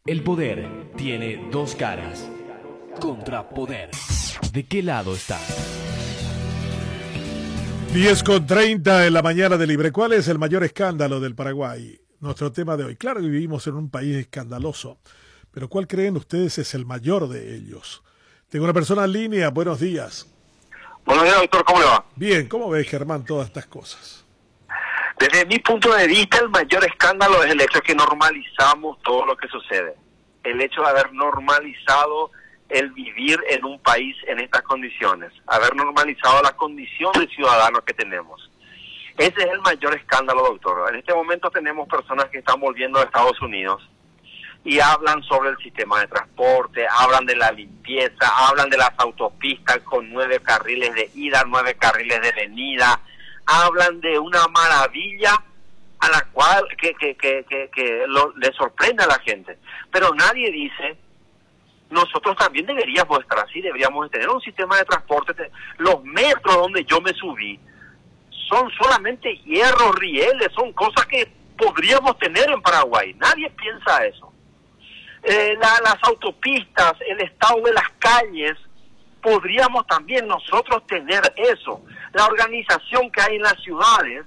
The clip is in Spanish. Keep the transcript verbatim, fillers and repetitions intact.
El poder tiene dos caras. Contrapoder. ¿De qué lado estás? diez con treinta en la mañana de Libre. ¿Cuál es el mayor escándalo del Paraguay? Nuestro tema de hoy. Claro que vivimos en un país escandaloso, pero ¿cuál creen ustedes es el mayor de ellos? Tengo una persona en línea. Buenos días. Buenos días, doctor. ¿Cómo le va? Bien. ¿Cómo ves, Germán, todas estas cosas? Desde mi punto de vista, el mayor escándalo es el hecho de que normalizamos todo lo que sucede. El hecho de haber normalizado el vivir en un país en estas condiciones, haber normalizado la condición de ciudadano que tenemos. Ese es el mayor escándalo, doctor. En este momento tenemos personas que están volviendo a Estados Unidos y hablan sobre el sistema de transporte, hablan de la limpieza, hablan de las autopistas con nueve carriles de ida, nueve carriles de venida, hablan de una maravilla a la cual que, que, que, que, que lo, le sorprende a la gente. Pero nadie dice, nosotros también deberíamos estar así, deberíamos tener un sistema de transporte. Los metros donde yo me subí son solamente hierros, rieles, son cosas que podríamos tener en Paraguay. Nadie piensa eso. Eh, la, las autopistas, el estado de las calles, podríamos también nosotros tener eso. La organización que hay en las ciudades